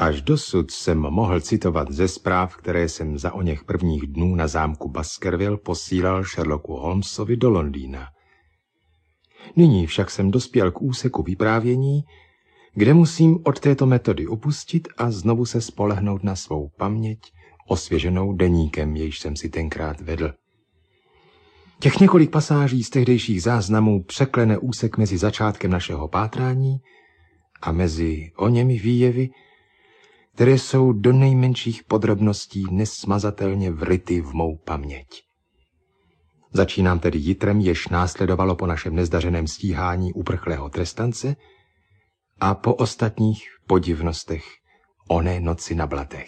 Až dosud jsem mohl citovat ze zpráv, které jsem za oněch prvních dnů na zámku Baskerville posílal Sherlocku Holmesovi do Londýna. Nyní však jsem dospěl k úseku vyprávění, kde musím od této metody upustit a znovu se spolehnout na svou paměť, osvěženou deníkem, jejž jsem si tenkrát vedl. Těch několik pasáží z tehdejších záznamů překlene úsek mezi začátkem našeho pátrání a mezi oněmi výjevy, které jsou do nejmenších podrobností nesmazatelně vryty v mou paměť. Začínám tedy jitrem, jež následovalo po našem nezdařeném stíhání uprchlého trestance a po ostatních podivnostech oné noci na Blatech.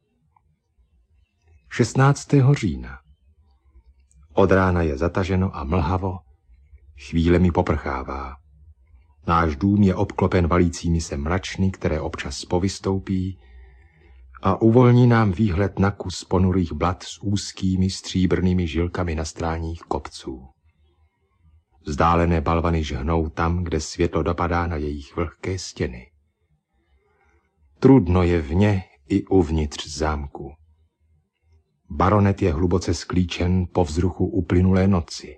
16. října. Od rána je zataženo a mlhavo, chvílemi poprchává. Náš dům je obklopen valícími se mračny, které občas povystoupí a uvolní nám výhled na kus ponurých blat s úzkými stříbrnými žilkami na stráních kopců. Vzdálené balvany žhnou tam, kde světlo dopadá na jejich vlhké stěny. Trudno je vně i uvnitř zámku. Baronet je hluboce sklíčen po vzruchu uplynulé noci.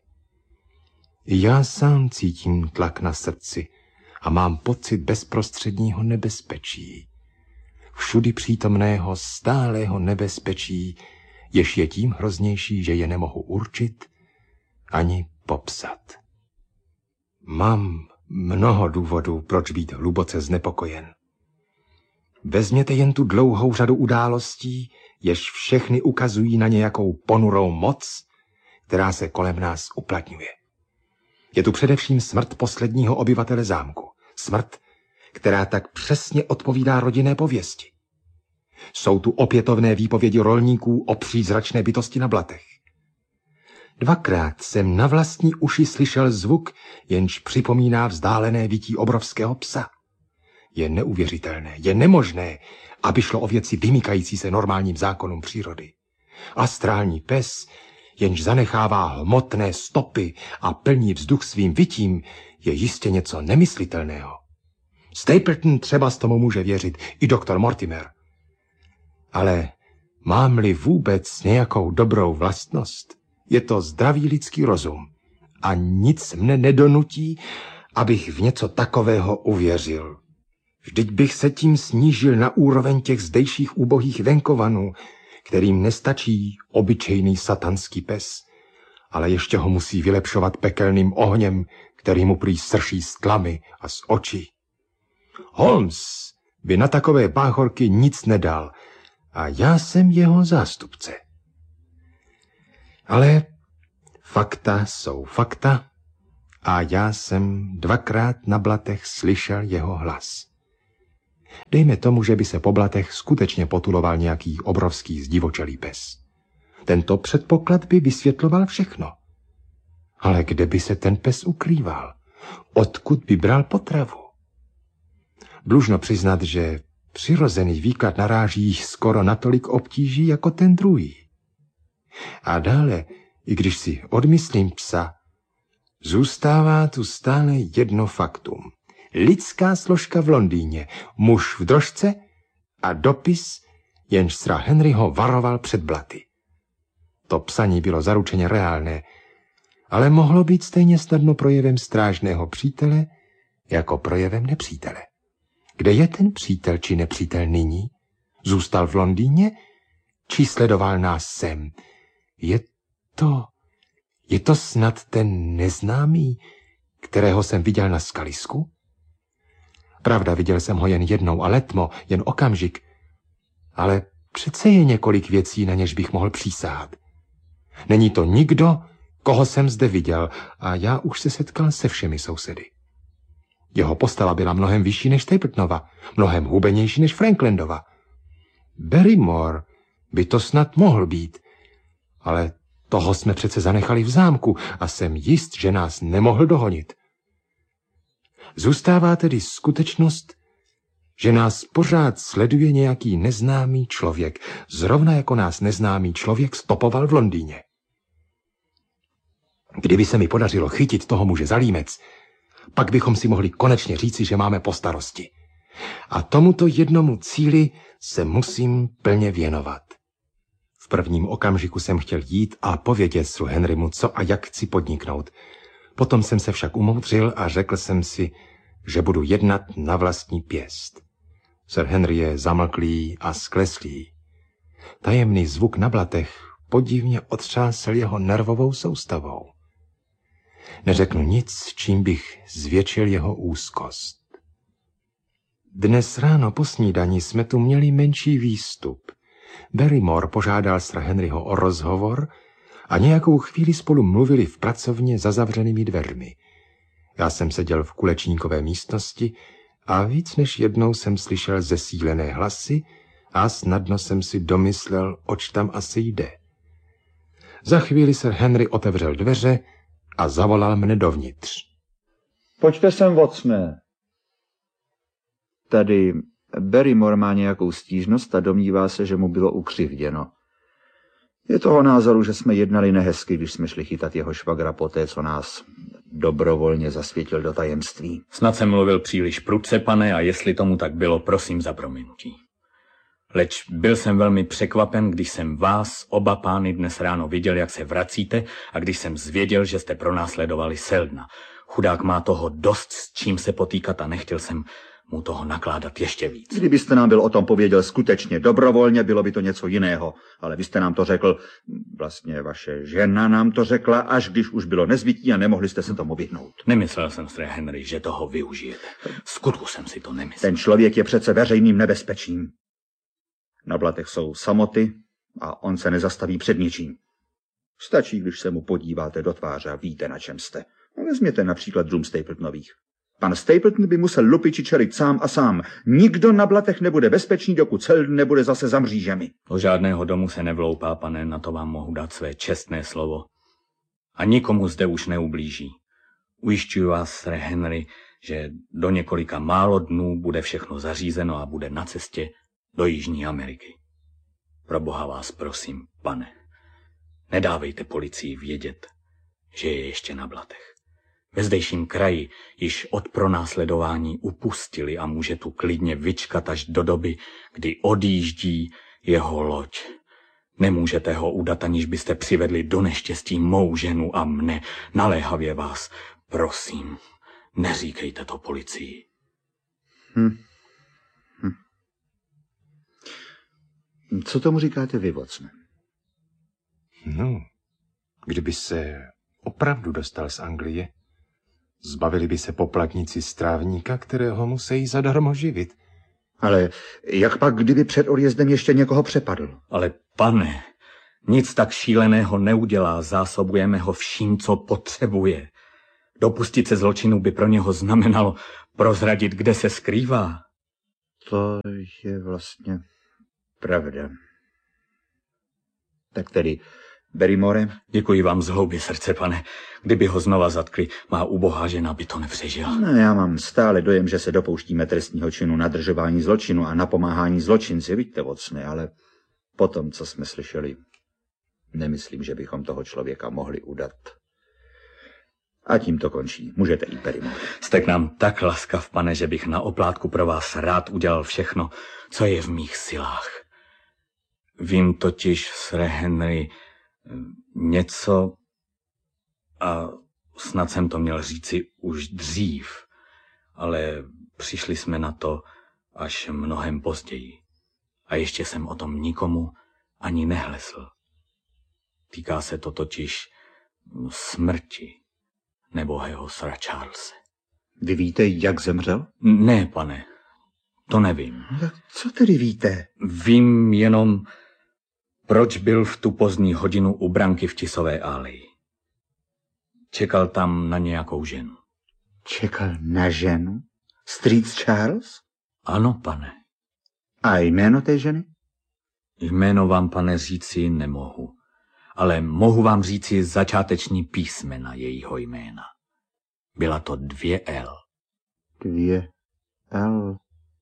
I já sám cítím tlak na srdci a mám pocit bezprostředního nebezpečí. Všudy přítomného stálého nebezpečí, jež je tím hroznější, že je nemohu určit ani popsat. Mám mnoho důvodů, proč být hluboce znepokojen. Vezměte jen tu dlouhou řadu událostí, jež všechny ukazují na nějakou ponurou moc, která se kolem nás uplatňuje. Je tu především smrt posledního obyvatele zámku. Smrt, která tak přesně odpovídá rodinné pověsti. Jsou tu opětovné výpovědi rolníků o přízračné bytosti na Blatech. Dvakrát jsem na vlastní uši slyšel zvuk, jenž připomíná vzdálené vytí obrovského psa. Je neuvěřitelné, je nemožné, aby šlo o věci vymykající se normálním zákonům přírody. Astrální pes, jenž zanechává hmotné stopy a plní vzduch svým vytím, je jistě něco nemyslitelného. Stapleton třeba z tomu může věřit, i doktor Mortimer. Ale mám-li vůbec nějakou dobrou vlastnost, je to zdravý lidský rozum a nic mne nedonutí, abych v něco takového uvěřil. Vždyť bych se tím snížil na úroveň těch zdejších ubohých venkovanů, kterým nestačí obyčejný satanský pes, ale ještě ho musí vylepšovat pekelným ohněm, který mu prý srší z tlamy a z očí. Holmes by na takové báchorky nic nedal a já jsem jeho zástupce. Ale fakta jsou fakta a já jsem dvakrát na Blatech slyšel jeho hlas. Dejme tomu, že by se po Blatech skutečně potuloval nějaký obrovský zdivočelý pes. Tento předpoklad by vysvětloval všechno. Ale kde by se ten pes ukrýval? Odkud by bral potravu? Dlužno přiznat, že přirozený výklad naráží skoro natolik obtíží jako ten druhý. A dále, i když si odmyslím psa, zůstává tu stále jedno faktum. Lidská složka v Londýně, muž v drožce a dopis, jenž Sira Henryho varoval před Blaty. To psaní bylo zaručeně reálné, ale mohlo být stejně snadno projevem strážného přítele jako projevem nepřítele. Kde je ten přítel či nepřítel nyní? Zůstal v Londýně? Či sledoval nás sem? Je to snad ten neznámý, kterého jsem viděl na skalisku? Pravda, viděl jsem ho jen jednou a letmo, jen okamžik. Ale přece je několik věcí, na něž bych mohl přísahat. Není to nikdo, koho jsem zde viděl, a já už se setkal se všemi sousedy. Jeho postava byla mnohem vyšší než Stapletonova, mnohem hubenější než Franklandova. Barrymore by to snad mohl být, ale toho jsme přece zanechali v zámku a jsem jist, že nás nemohl dohonit. Zůstává tedy skutečnost, že nás pořád sleduje nějaký neznámý člověk, zrovna jako nás neznámý člověk stopoval v Londýně. Kdyby se mi podařilo chytit toho muže za límec, pak bychom si mohli konečně říci, že máme po starosti. a tomuto jednomu cíli se musím plně věnovat. V prvním okamžiku jsem chtěl jít a povědět Sru Henrymu, co a jak chci podniknout. Potom jsem se však umoudřil a řekl jsem si, že budu jednat na vlastní pěst. Sir Henry je zamlklý a skleslý. Tajemný zvuk na blatech podivně otřásl jeho nervovou soustavou. Neřekl nic, čím bych zvětšil jeho úzkost. Dnes ráno po snídani jsme tu měli menší výstup. Barrymore požádal Sira Henryho o rozhovor a nějakou chvíli spolu mluvili v pracovně za zavřenými dveřmi. Já jsem seděl v kulečníkové místnosti a víc než jednou jsem slyšel zesílené hlasy a snadno jsem si domyslel, oč tam asi jde. Za chvíli Sir Henry otevřel dveře a zavolal mne dovnitř. Pojďte sem, Watson. Tady Barrymore má nějakou stížnost a domnívá se, že mu bylo ukřivděno. Je toho názoru, že jsme jednali nehezky, když jsme šli chytat jeho švagra poté, co nás dobrovolně zasvětil do tajemství. Snad jsem mluvil příliš prudce, pane, a jestli tomu tak bylo, prosím za prominutí. Leč byl jsem velmi překvapen, když jsem vás, oba pány, dnes ráno viděl, jak se vracíte, a když jsem zvěděl, že jste pronásledovali Seldona. Chudák má toho dost, s čím se potýkat, a nechtěl jsem mu toho nakládat ještě víc. Kdybyste nám byl o tom pověděl skutečně dobrovolně, bylo by to něco jiného. Ale vy jste nám to řekl, vlastně vaše žena nám to řekla, až když už bylo nezbytí a nemohli jste se tomu vyhnout. Nemyslel jsem, Sir Henry, že toho využijete. Skutku jsem si to nemyslel. Ten člověk je přece veřejným nebezpečím. Na blatech jsou samoty a on se nezastaví před ničím. Stačí, když se mu podíváte do tváře a víte, na čem jste. Vezměte například dům Stapletonových. Pan Stapleton by musel lupiči čelit sám a sám. Nikdo na blatech nebude bezpečný, dokud Seldon nebude zase za mřížemi. Do žádného domu se nevloupá, pane, na to vám mohu dát své čestné slovo. A nikomu zde už neublíží. Ujišťuji vás, Sir Henry, že do několika málo dnů bude všechno zařízeno a bude na cestě do Jižní Ameriky. Pro Boha vás prosím, pane, nedávejte policii vědět, že je ještě na blatech. Ve zdejším kraji již od pronásledování upustili a může tu klidně vyčkat až do doby, kdy odjíždí jeho loď. Nemůžete ho udat, aniž byste přivedli do neštěstí mou ženu a mne. Naléhavě vás prosím, neříkejte to policii. Co tomu říkáte vy, Watson? No, kdyby se opravdu dostal z Anglie, zbavili by se poplatníci strávníka, kterého musí zadarmo živit. Ale jak pak, kdyby před odjezdem ještě někoho přepadl? Ale pane, nic tak šíleného neudělá, zásobujeme ho vším, co potřebuje. Dopustit se zločinu by pro něho znamenalo prozradit, kde se skrývá. To je vlastně pravda. Tak tedy, Barrymore? Děkuji vám z hloubi srdce, pane. Kdyby ho znova zatkli, má ubohá žena by to nepřežila. No, já mám stále dojem, že se dopouštíme trestního činu nadržování zločinu a napomáhání zločinci, vidíte, Watson, ale potom, co jsme slyšeli, nemyslím, že bychom toho člověka mohli udat. A tím to končí. Můžete jít, Barrymore. Jste k nám tak laskav, pane, že bych na oplátku pro vás rád udělal všechno, co je v mých silách. Vím totiž, Sir Henry, něco, a snad jsem to měl říci už dřív, ale přišli jsme na to až mnohem později. A ještě jsem o tom nikomu ani nehlesl. Týká se to totiž smrti nebohého Sira Charlese. Vy víte, jak zemřel? Ne, pane, to nevím. Tak co tedy víte? Vím jenom, proč byl v tu pozdní hodinu u branky v Tisové aleji. Čekal tam na nějakou ženu. Čekal na ženu? Street Charles? Ano, pane. A jméno té ženy? Jméno vám, pane, říci nemohu, ale mohu vám říci začáteční písmena jejího jména. Byla to 2 L. 2 L.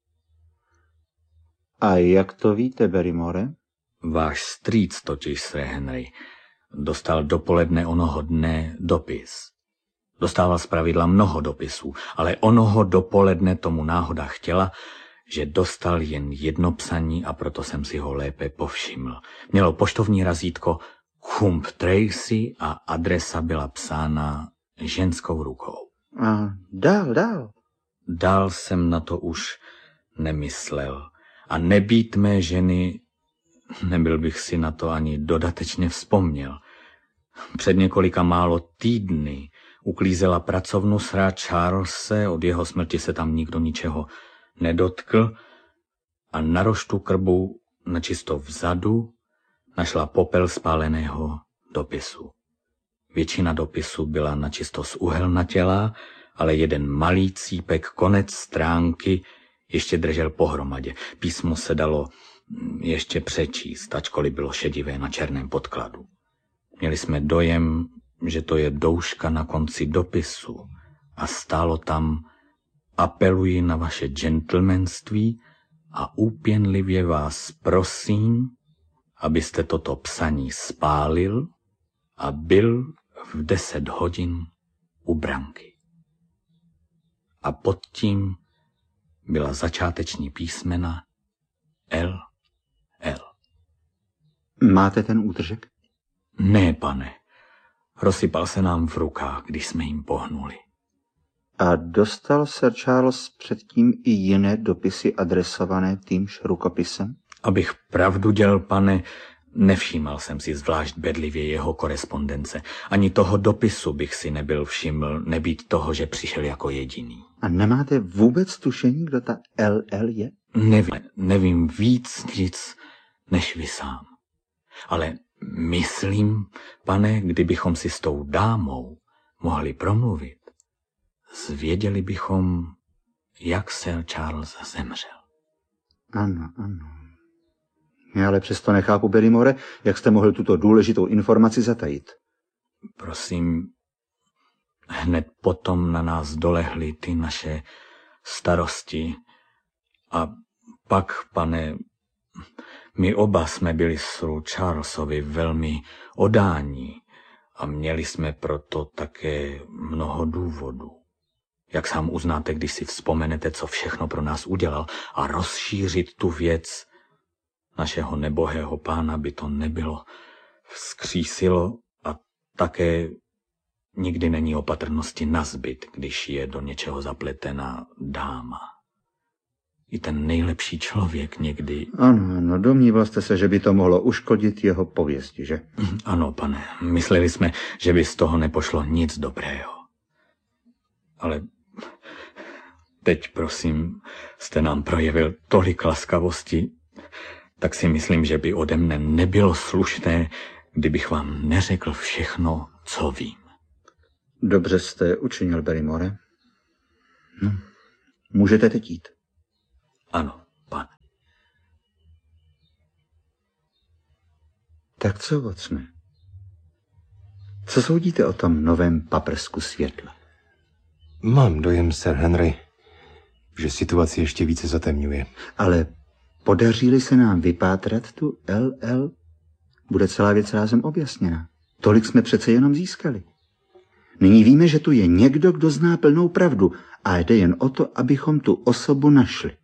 A jak to víte, Barrymore? Váš strýc totiž, Sir Henry, dostal dopoledne onoho dne dopis. Dostával zpravidla mnoho dopisů, ale onoho dopoledne tomu náhoda chtěla, že dostal jen jedno psaní a proto jsem si ho lépe povšiml. Mělo poštovní razítko Kump Tracy a adresa byla psána ženskou rukou. A dál. Dál jsem na to už nemyslel. A nebýt mé ženy, nebyl bych si na to ani dodatečně vzpomněl. Před několika málo týdny uklízela pracovnu sra Charlese, od jeho smrti se tam nikdo ničeho nedotkl a na roštu krbu, načisto vzadu, našla popel spáleného dopisu. Většina dopisu byla načisto z uhelnatělá, ale jeden malý cípek, konec stránky, ještě držel pohromadě. Písmo se dalo ještě přečíst, ačkoliv bylo šedivé na černém podkladu. Měli jsme dojem, že to je douška na konci dopisu a stálo tam: apeluji na vaše gentlemanství a úpěnlivě vás prosím, abyste toto psaní spálil a byl v 10 hodin u branky. A pod tím byla začáteční písmena L. Máte ten útržek? Ne, pane. Rozsypal se nám v rukách, když jsme jim pohnuli. A dostal Sir Charles předtím i jiné dopisy adresované týmž rukopisem? Abych pravdu dělal, pane, nevšímal jsem si zvlášť bedlivě jeho korespondence. Ani toho dopisu bych si nebyl všiml, nebýt toho, že přišel jako jediný. A nemáte vůbec tušení, kdo ta LL je? Nevím víc nic než vy sám. Ale myslím, pane, kdybychom si s tou dámou mohli promluvit, zvěděli bychom, jak Sir Charles zemřel. Ano. Já ale přesto nechápu, Barrymore, jak jste mohl tuto důležitou informaci zatajit. Prosím, hned potom na nás dolehly ty naše starosti. A pak, pane, my oba jsme byli Sru Charlesovi velmi odání a měli jsme proto také mnoho důvodů. Jak sám uznáte, když si vzpomenete, co všechno pro nás udělal, a rozšířit tu věc našeho nebohého pána by to nebylo vzkřísilo, a také nikdy není opatrnosti nazbyt, když je do něčeho zapletená dáma. I ten nejlepší člověk někdy... Ano, domníval jste se, že by to mohlo uškodit jeho pověsti, že? Ano, pane, mysleli jsme, že by z toho nepošlo nic dobrého. Ale teď, prosím, jste nám projevil tolik laskavosti, tak si myslím, že by ode mne nebylo slušné, kdybych vám neřekl všechno, co vím. Dobře jste učinil, Barrymore. No, můžete teď jít. Ano, pane. Tak co, Watson? Co soudíte o tom novém paprsku světla? Mám dojem, Sir Henry, že situaci ještě více zatemňuje. Ale podaří-li se nám vypátrat tu LL, bude celá věc rázem objasněna. Tolik jsme přece jenom získali. Nyní víme, že tu je někdo, kdo zná plnou pravdu, a jde jen o to, abychom tu osobu našli.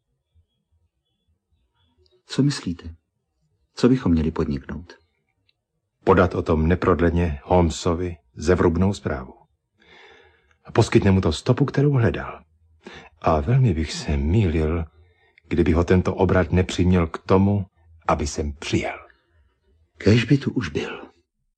Co myslíte? Co bychom měli podniknout? Podat o tom neprodleně Holmesovi zevrubnou zprávu. A poskytne mu to stopu, kterou hledal. A velmi bych se mýlil, kdyby ho tento obrat nepřiměl k tomu, aby sem přijel. Kéž by tu už byl.